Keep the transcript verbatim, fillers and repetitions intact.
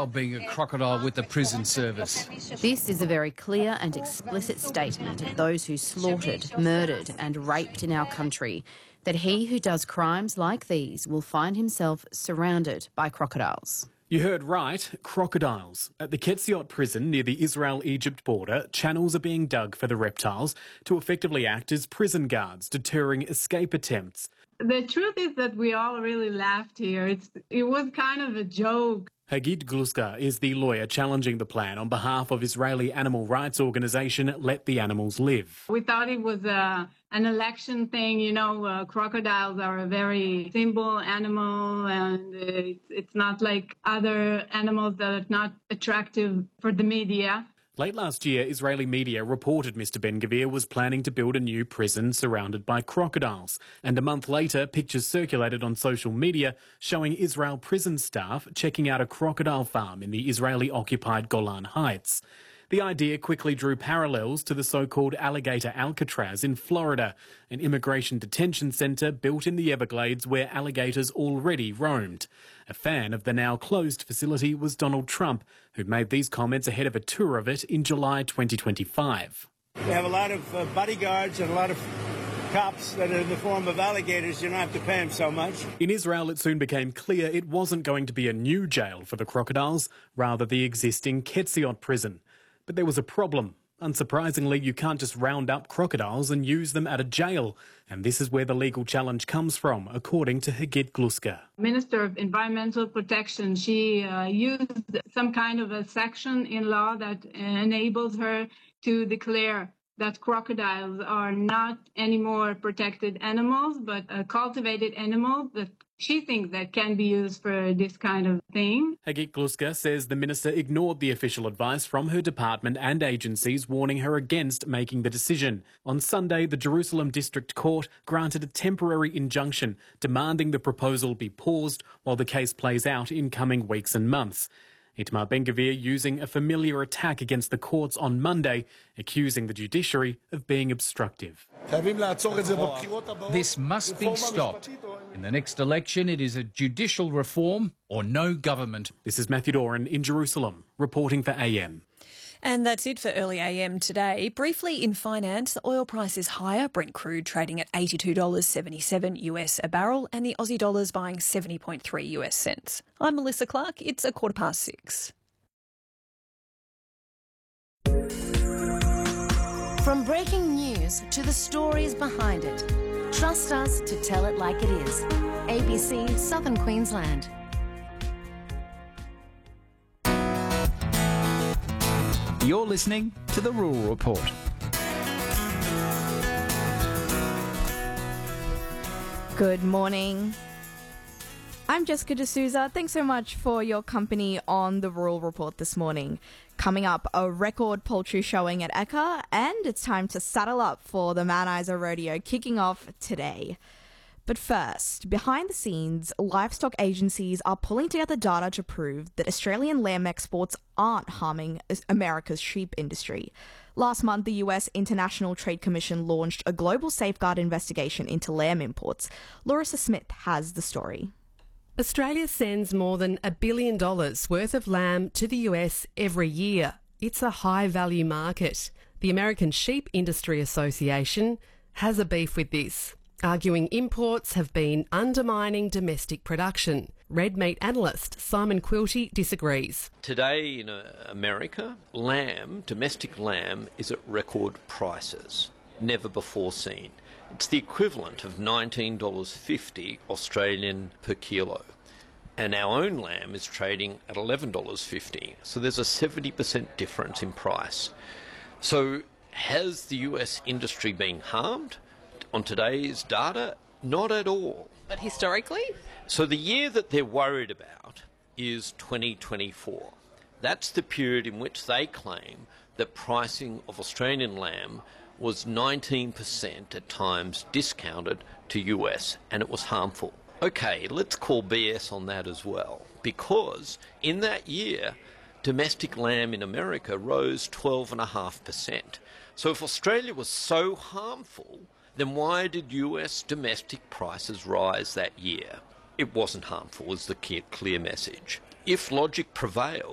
of being a crocodile with the prison service. This is a very clear and explicit statement of those who slaughtered, murdered and raped in our country, that he who does crimes like these will find himself surrounded by crocodiles. You heard right, crocodiles. At the Ketziot prison near the Israel-Egypt border, channels are being dug for the reptiles to effectively act as prison guards, deterring escape attempts. The truth is that we all really laughed here. It's, it was kind of a joke. Hagit Gluska is the lawyer challenging the plan on behalf of Israeli animal rights organisation Let the Animals Live. We thought it was a, an election thing. You know, uh, crocodiles are a very simple animal, and uh, it's, it's not like other animals that are not attractive for the media. Late last year, Israeli media reported Mister Ben-Gvir was planning to build a new prison surrounded by crocodiles. And a month later, pictures circulated on social media showing Israel prison staff checking out a crocodile farm in the Israeli-occupied Golan Heights. The idea quickly drew parallels to the so-called alligator Alcatraz in Florida, an immigration detention centre built in the Everglades where alligators already roamed. A fan of the now closed facility was Donald Trump, who made these comments ahead of a tour of it in July twenty twenty-five. We have a lot of uh, bodyguards and a lot of cops that are in the form of alligators. You don't have to pay them so much. In Israel, it soon became clear it wasn't going to be a new jail for the crocodiles, rather the existing Ketziot prison. But there was a problem. Unsurprisingly, you can't just round up crocodiles and use them at a jail. And this is where the legal challenge comes from, according to Hagit Gluska. Minister of Environmental Protection, she uh, used some kind of a section in law that enables her to declare that crocodiles are not anymore protected animals, but a cultivated animal that she thinks that can be used for this kind of thing. Hagit Gluska says the minister ignored the official advice from her department and agencies warning her against making the decision. On Sunday, the Jerusalem District Court granted a temporary injunction demanding the proposal be paused while the case plays out in coming weeks and months. Itamar Ben-Gvir using a familiar attack against the courts on Monday, accusing the judiciary of being obstructive. This must be stopped. In the next election, it is a judicial reform or no government. This is Matthew Doran in Jerusalem, reporting for A M. And that's it for Early A M today. Briefly in finance, the oil price is higher. Brent crude trading at eighty-two dollars seventy-seven US a barrel and the Aussie dollars buying seventy point three US cents. I'm Melissa Clark. It's a quarter past six. From breaking news to the stories behind it, trust us to tell it like it is. A B C Southern Queensland. You're listening to The Rural Report. Good morning. I'm Jessica D'Souza. Thanks so much for your company on The Rural Report this morning. Coming up, a record poultry showing at Ekka, and it's time to saddle up for the Mount Isa Rodeo kicking off today. But first, behind the scenes, livestock agencies are pulling together data to prove that Australian lamb exports aren't harming America's sheep industry. Last month, the U S International Trade Commission launched a global safeguard investigation into lamb imports. Larissa Smith has the story. Australia sends more than a billion dollars worth of lamb to the U S every year. It's a high-value market. The American Sheep Industry Association has a beef with this, arguing imports have been undermining domestic production. Red meat analyst Simon Quilty disagrees. Today in uh, America, lamb, domestic lamb, is at record prices, never before seen. It's the equivalent of nineteen dollars fifty Australian per kilo. And our own lamb is trading at eleven dollars fifty. So there's a seventy percent difference in price. So has the U S industry been harmed? On today's data, not at all. But historically? So the year that they're worried about is twenty twenty-four. That's the period in which they claim that pricing of Australian lamb was nineteen percent at times discounted to U S, and it was harmful. Okay, let's call B S on that as well, because in that year, domestic lamb in America rose twelve point five percent. So if Australia was so harmful, then why did U S domestic prices rise that year? It wasn't harmful, is the clear message. If logic prevailed,